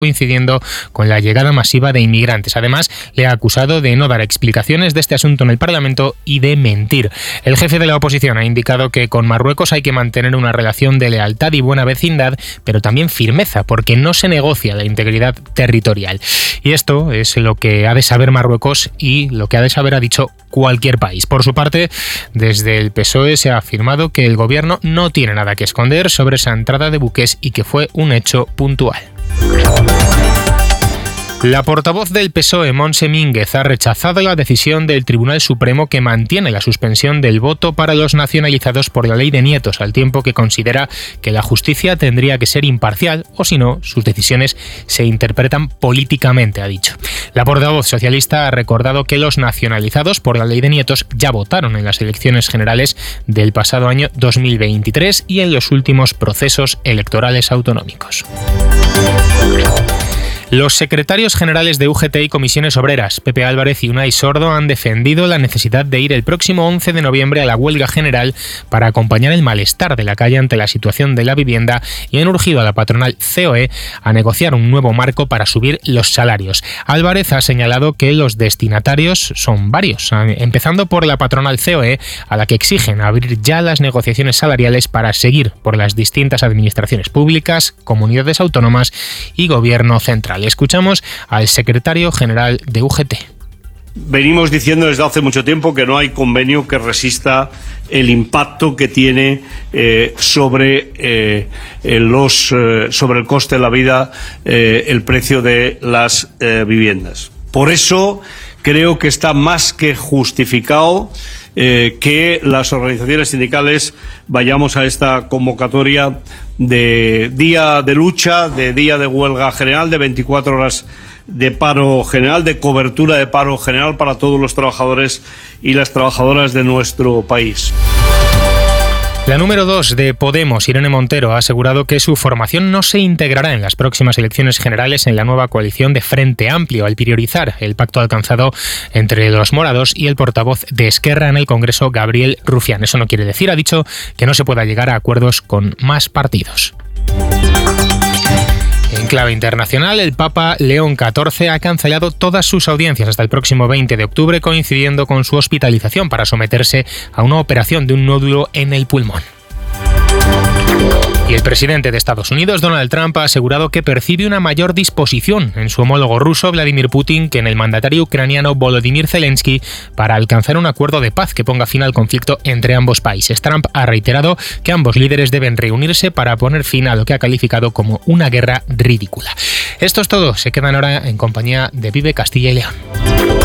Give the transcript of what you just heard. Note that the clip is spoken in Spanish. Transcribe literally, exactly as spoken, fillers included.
coincidiendo con la llegada masiva de inmigrantes. Además, le ha acusado de no dar explicaciones de este asunto en el Parlamento y de mentir. El jefe de la oposición ha indicado que con Marruecos hay que mantener una relación de lealtad y buena vecindad, pero también firmeza, porque no se negocia la integridad territorial. Y esto es lo que ha de saber Marruecos y lo que ha de saber, ha dicho, cualquier país. Por su parte, desde el P S O E se ha afirmado que el gobierno no tiene nada que esconder sobre esa entrada de buques y que fue un hecho puntual. La portavoz del P S O E, Montse Mínguez, ha rechazado la decisión del Tribunal Supremo que mantiene la suspensión del voto para los nacionalizados por la ley de nietos, al tiempo que considera que la justicia tendría que ser imparcial o, si no, sus decisiones se interpretan políticamente, ha dicho. La portavoz socialista ha recordado que los nacionalizados por la ley de nietos ya votaron en las elecciones generales del pasado año dos mil veintitrés y en los últimos procesos electorales autonómicos. Los secretarios generales de U G T y Comisiones Obreras, Pepe Álvarez y Unai Sordo, han defendido la necesidad de ir el próximo once de noviembre a la huelga general para acompañar el malestar de la calle ante la situación de la vivienda y han urgido a la patronal C O E a negociar un nuevo marco para subir los salarios. Álvarez ha señalado que los destinatarios son varios, empezando por la patronal C O E, a la que exigen abrir ya las negociaciones salariales para seguir por las distintas administraciones públicas, comunidades autónomas y gobierno central. Escuchamos al secretario general de U G T. Venimos diciendo desde hace mucho tiempo que no hay convenio que resista el impacto que tiene eh, sobre, eh, los, eh, sobre el coste de la vida, eh, el precio de las eh, viviendas. Por eso creo que está más que justificado eh, que las organizaciones sindicales vayamos a esta convocatoria de día de lucha, de día de huelga general, de veinticuatro horas de paro general, de cobertura de paro general para todos los trabajadores y las trabajadoras de nuestro país. La número dos de Podemos, Irene Montero, ha asegurado que su formación no se integrará en las próximas elecciones generales en la nueva coalición de Frente Amplio, al priorizar el pacto alcanzado entre los morados y el portavoz de Esquerra en el Congreso, Gabriel Rufián. Eso no quiere decir, ha dicho, que no se pueda llegar a acuerdos con más partidos. En clave internacional, el Papa León catorce ha cancelado todas sus audiencias hasta el próximo veinte de octubre, coincidiendo con su hospitalización para someterse a una operación de un nódulo en el pulmón. Y el presidente de Estados Unidos, Donald Trump, ha asegurado que percibe una mayor disposición en su homólogo ruso, Vladimir Putin, que en el mandatario ucraniano Volodymyr Zelensky para alcanzar un acuerdo de paz que ponga fin al conflicto entre ambos países. Trump ha reiterado que ambos líderes deben reunirse para poner fin a lo que ha calificado como una guerra ridícula. Esto es todo. Se quedan ahora en compañía de Vive Castilla y León.